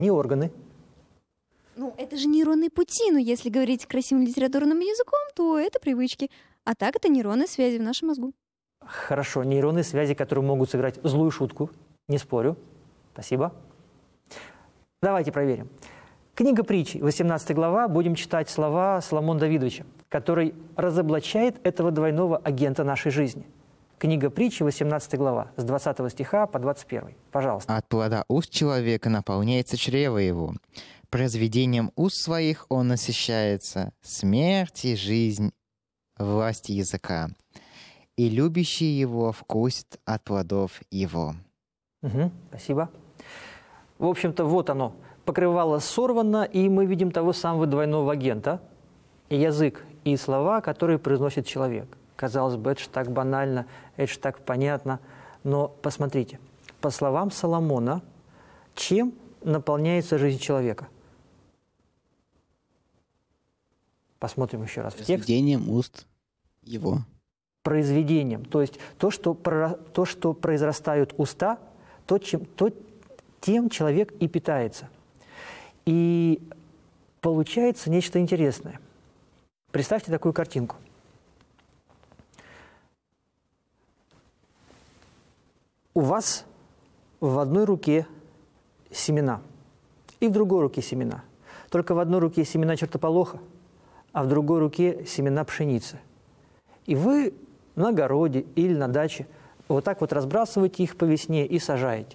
Не органы. Ну, это же нейронные пути, но если говорить красивым литературным языком, то это привычки. А так это нейронные связи в нашем мозгу. Хорошо, нейронные связи, которые могут сыграть злую шутку. Не спорю. Спасибо. Давайте проверим. Книга притчи, 18 глава, будем читать слова Соломона Давидовича, который разоблачает этого двойного агента нашей жизни. Книга притчи, 18 глава, с 20 стиха по 21. Пожалуйста. От плода уст человека наполняется чрево его. Произведением уст своих он насыщается. Смерть и жизнь — власть языка. И любящий его вкусит от плодов его. Спасибо. В общем-то, вот оно. Покрывало сорвано, и мы видим того самого двойного агента. Язык и слова, которые произносит человек. Казалось бы, это же так банально, это же так понятно. Но посмотрите, по словам Соломона, чем наполняется жизнь человека? Посмотрим еще раз в текст. Произведением уст его. Произведением. То есть то, что произрастают уста, тем человек и питается. И получается нечто интересное. Представьте такую картинку. У вас в одной руке семена, и в другой руке семена. Только в одной руке семена чертополоха, а в другой руке семена пшеницы. И вы на огороде или на даче вот так вот разбрасываете их по весне и сажаете.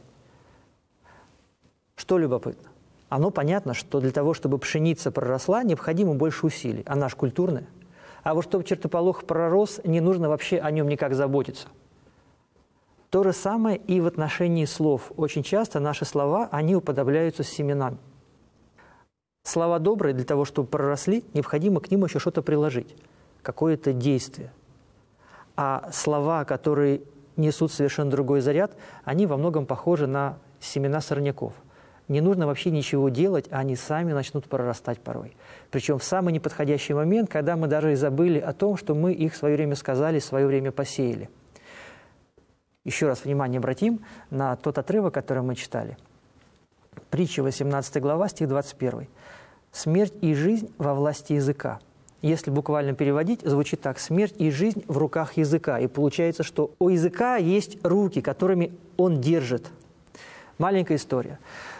Что любопытно? Оно понятно, что для того, чтобы пшеница проросла, необходимо больше усилий. Она же культурная. А вот чтобы чертополох пророс, не нужно вообще о нем никак заботиться. То же самое и в отношении слов. Очень часто наши слова, они уподобляются с семенами. Слова добрые, для того, чтобы проросли, необходимо к ним еще что-то приложить, какое-то действие. А слова, которые несут совершенно другой заряд, они во многом похожи на семена сорняков. Не нужно вообще ничего делать, а они сами начнут прорастать порой. Причем в самый неподходящий момент, когда мы даже и забыли о том, что мы их в свое время сказали, в свое время посеяли. Еще раз внимание обратим на тот отрывок, который мы читали. Притча, 18 глава, стих 21. «Смерть и жизнь во власти языка». Если буквально переводить, звучит так: «Смерть и жизнь в руках языка». И получается, что у языка есть руки, которыми он держит. Маленькая история.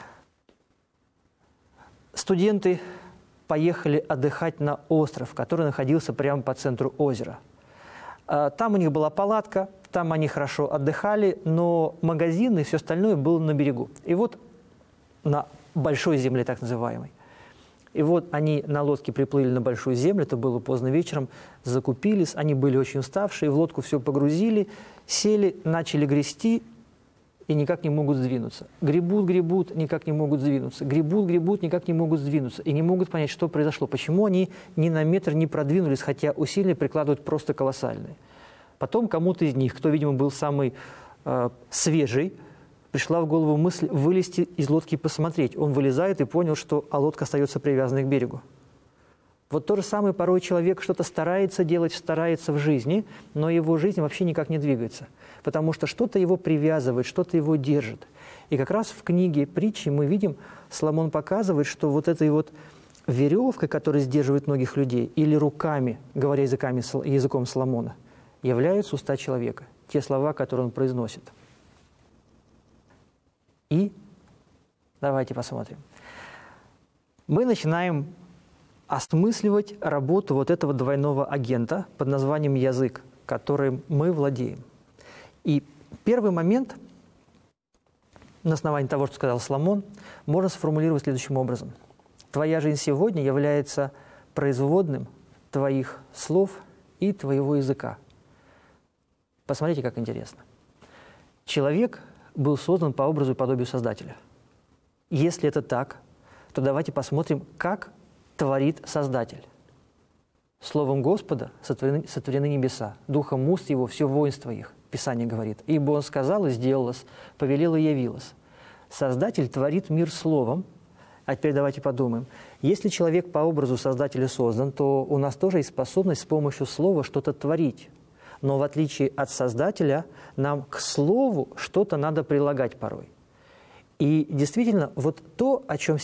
Студенты поехали отдыхать на остров, который находился прямо по центру озера. Там у них была палатка, там они хорошо отдыхали, но магазины и все остальное было на берегу. И вот на большой земле, так называемой. И вот они на лодке приплыли на большую землю, это было поздно вечером, закупились, они были очень уставшие, в лодку все погрузили, сели, начали грести и никак не могут сдвинуться. Гребут, никак не могут сдвинуться. Гребут, никак не могут сдвинуться. И не могут понять, что произошло, почему они ни на метр не продвинулись, хотя усилия прикладывают просто колоссальные. Потом кому-то из них, кто, видимо, был самый свежий, пришла в голову мысль вылезти из лодки и посмотреть. Он вылезает и понял, что лодка остается привязанной к берегу. Вот то же самое порой человек что-то старается делать, старается в жизни, но его жизнь вообще никак не двигается, потому что что-то его привязывает, что-то его держит. И как раз в книге притчи мы видим, Соломон показывает, что вот этой вот веревкой, которая сдерживает многих людей, или руками, говоря языком Соломона, являются уста человека, те слова, которые он произносит. И давайте посмотрим. Мы начинаем осмысливать работу вот этого двойного агента под названием язык, которым мы владеем. И первый момент, на основании того, что сказал Соломон, можно сформулировать следующим образом. Твоя жизнь сегодня является производным твоих слов и твоего языка. Посмотрите, как интересно. Человек был создан по образу и подобию Создателя. Если это так, то давайте посмотрим, как творит Создатель. Словом Господа сотворены небеса, духом уст Его все воинство их, Писание говорит. Ибо Он сказал и сделалось, повелел и явилось. Создатель творит мир словом. А теперь давайте подумаем. Если человек по образу Создателя создан, то у нас тоже есть способность с помощью слова что-то творить. Но в отличие от Создателя, нам к слову что-то надо прилагать порой. И действительно, вот то, о чем